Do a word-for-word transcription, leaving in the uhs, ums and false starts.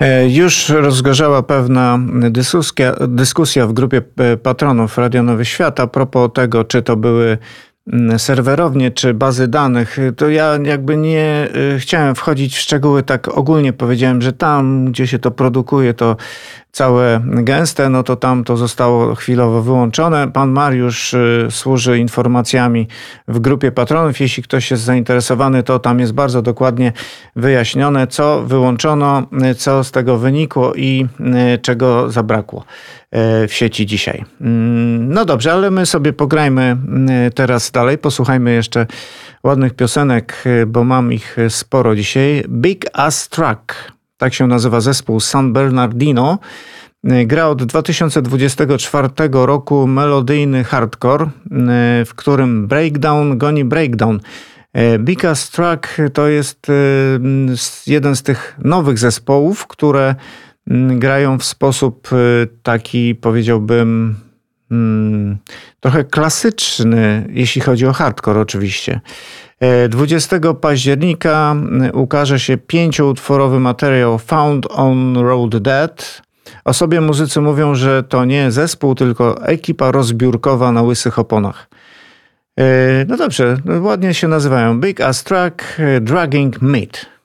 Już rozgorzała pewna dyskusja, dyskusja w grupie patronów Radia Nowy Świat a propos tego, czy to były serwerownie czy bazy danych. To ja jakby nie chciałem wchodzić w szczegóły, tak ogólnie powiedziałem, że tam, gdzie się to produkuje, to całe gęste, no to tam to zostało chwilowo wyłączone. Pan Mariusz służy informacjami w grupie patronów. Jeśli ktoś jest zainteresowany, to tam jest bardzo dokładnie wyjaśnione, co wyłączono, co z tego wynikło i czego zabrakło w sieci dzisiaj. No dobrze, ale my sobie pograjmy teraz dalej. Posłuchajmy jeszcze ładnych piosenek, bo mam ich sporo dzisiaj. Big Ass Truck. Tak się nazywa zespół San Bernardino. Gra od dwa tysiące dwudziestego czwartego roku melodyjny hardcore, w którym breakdown goni breakdown. Big Ass Truck to jest jeden z tych nowych zespołów, które grają w sposób taki, powiedziałbym, trochę klasyczny, jeśli chodzi o hardcore oczywiście. dwudziestego października ukaże się pięcioutworowy materiał Found on Road Dead. O sobie muzycy mówią, że to nie zespół, tylko ekipa rozbiórkowa na łysych oponach. No dobrze, ładnie się nazywają. Big Ass Truck, Dragging Meat.